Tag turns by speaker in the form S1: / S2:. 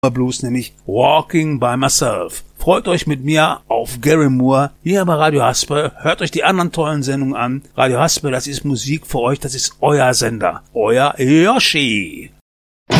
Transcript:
S1: Blues, nämlich Walking by Myself. Freut euch mit mir auf Gary Moore hier bei Radio Haspe. Hört euch die anderen tollen Sendungen an. Radio Haspe, das ist Musik für euch, das ist euer Sender. Euer Yoshi.